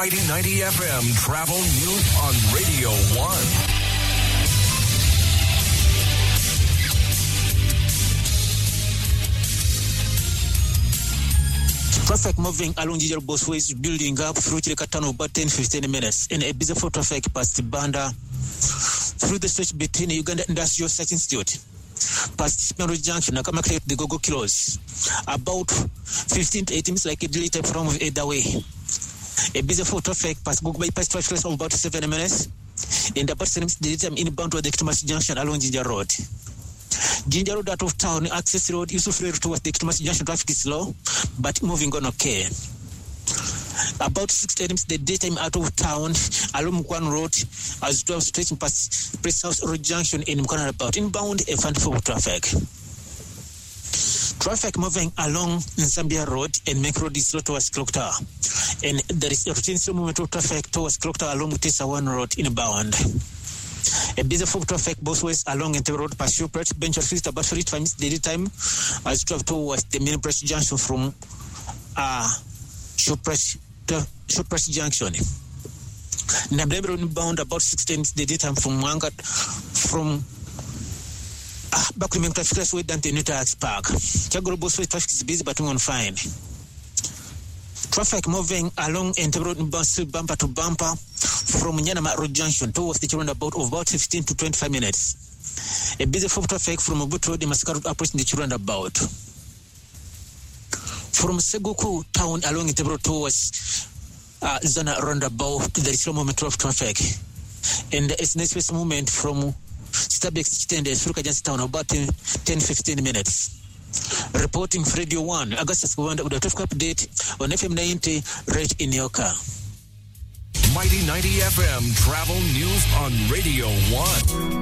Mighty 90 FM Travel News on Radio 1. Traffic moving along Ginger Bosways building up through Chirikatano about 10-15 minutes in a busy for traffic past Banda through the stretch between Uganda Industrial Science Institute past Meru Junction, Nakamakre the Gogo Close about 15 to 18 minutes like a delay type from either way. A busy for traffic past Gogo bypass traffic of about 7 minutes in the about 7 minutes delay time inbound to the Kitumas Junction along Ginger Road. Ginger Road out of town, access road, Yusuf Road towards the Kitumas Junction traffic is slow, but moving on okay. About 6 minutes the daytime out of town, along Mukwan Road, as 12 stretching past Press House Road Junction in Mukwan about inbound, a fan for traffic. Traffic moving along Zambia Road and Make Road is slow towards Clock Tower. And there is a routine slow movement of traffic towards Clock Tower along Tesa 1 Road inbound. A busy foot traffic both ways along Entebbe Road past Showpress, Bench of Feast about 3 times daily time as 12 towards the main press junction from Showpress Junction. Nablem Road bound about 16 daily time from Wangat from back to main traffic expressway down to Newtax Park. Chagoro both ways traffic is busy but on fine. Traffic moving along Entebbe Road bumper to bumper from Nyanama Road Junction towards the roundabout of about 15 to 25 minutes. A busy foot traffic from Obutu Road in Masaka Road approaching the roundabout. From Seguku town along Entebbe Road towards Zana roundabout, there is slow movement of traffic. And there is next movement from Starbex extended through Kajansi town about 10-15 minutes. Reporting for Radio 1, Augustus Kawanda with a traffic update on FM 90 right in your car. Mighty 90 FM Travel News on Radio 1.